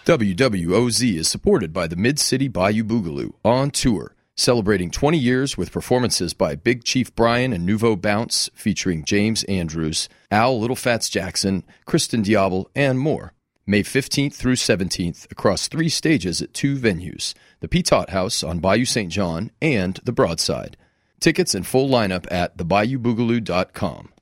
WWOZ is supported by the Mid-City Bayou Boogaloo on tour, celebrating 20 years with performances by Big Chief Brian and Nouveau Bounce featuring James Andrews, Al Little Fats Jackson, Kristen Diablo, and more. May 15th through 17th across 3 stages at 2 venues, the Petot House on Bayou St. John and the Broadside. Tickets and full lineup at thebayouboogaloo.com.